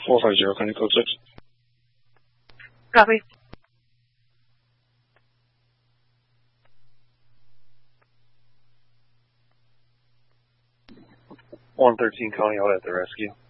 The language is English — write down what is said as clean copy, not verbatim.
450, can you code 6? Copy. (113) calling out at the rescue.